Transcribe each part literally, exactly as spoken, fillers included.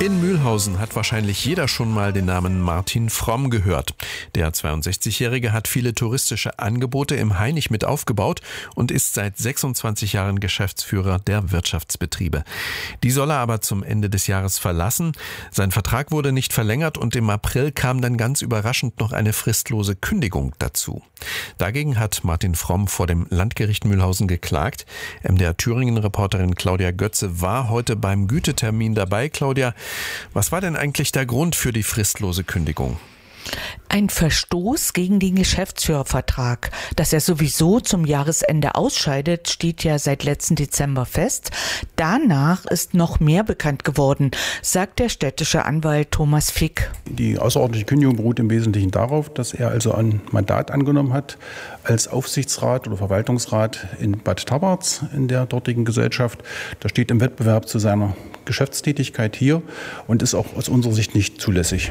In Mühlhausen hat wahrscheinlich jeder schon mal den Namen Martin Fromm gehört. Der zweiundsechzigjährige hat viele touristische Angebote im Hainich mit aufgebaut und ist seit sechsundzwanzig Jahren Geschäftsführer der Wirtschaftsbetriebe. Die soll er aber zum Ende des Jahres verlassen. Sein Vertrag wurde nicht verlängert und im April kam dann ganz überraschend noch eine fristlose Kündigung dazu. Dagegen hat Martin Fromm vor dem Landgericht Mühlhausen geklagt. M D R Thüringen-Reporterin Claudia Götze war heute beim Gütetermin dabei. Claudia, was war denn eigentlich der Grund für die fristlose Kündigung? Ein Verstoß gegen den Geschäftsführervertrag. Dass er sowieso zum Jahresende ausscheidet, steht ja seit letzten Dezember fest. Danach ist noch mehr bekannt geworden, sagt der städtische Anwalt Thomas Fick. Die außerordentliche Kündigung beruht im Wesentlichen darauf, dass er also ein Mandat angenommen hat als Aufsichtsrat oder Verwaltungsrat in Bad Tabarz in der dortigen Gesellschaft. Das steht im Wettbewerb zu seiner Geschäftstätigkeit hier und ist auch aus unserer Sicht nicht zulässig.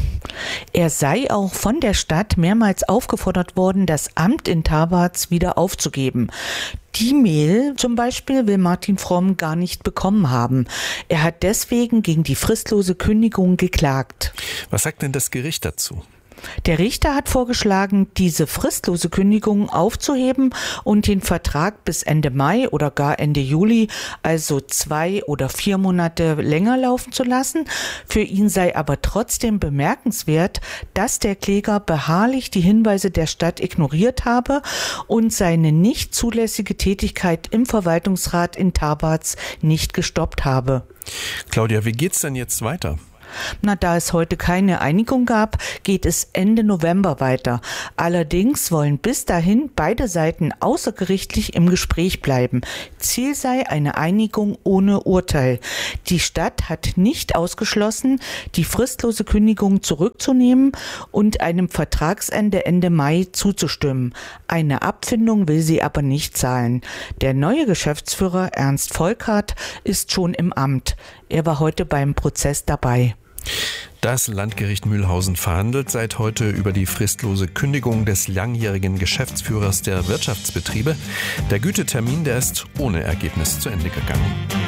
Er sei auch von der Stadt mehrmals aufgefordert worden, das Amt in Tabarz wieder aufzugeben. Die Mail zum Beispiel will Martin Fromm gar nicht bekommen haben. Er hat deswegen gegen die fristlose Kündigung geklagt. Was sagt denn das Gericht dazu? Der Richter hat vorgeschlagen, diese fristlose Kündigung aufzuheben und den Vertrag bis Ende Mai oder gar Ende Juli, also zwei oder vier Monate länger laufen zu lassen. Für ihn sei aber trotzdem bemerkenswert, dass der Kläger beharrlich die Hinweise der Stadt ignoriert habe und seine nicht zulässige Tätigkeit im Verwaltungsrat in Tabarz nicht gestoppt habe. Claudia, wie geht's denn jetzt weiter? Na, da es heute keine Einigung gab, geht es Ende November weiter. Allerdings wollen bis dahin beide Seiten außergerichtlich im Gespräch bleiben. Ziel sei eine Einigung ohne Urteil. Die Stadt hat nicht ausgeschlossen, die fristlose Kündigung zurückzunehmen und einem Vertragsende Ende Mai zuzustimmen. Eine Abfindung will sie aber nicht zahlen. Der neue Geschäftsführer Ernst Volkart ist schon im Amt. Er war heute beim Prozess dabei. Das Landgericht Mühlhausen verhandelt seit heute über die fristlose Kündigung des langjährigen Geschäftsführers der Wirtschaftsbetriebe. Der Gütetermin, der ist ohne Ergebnis zu Ende gegangen.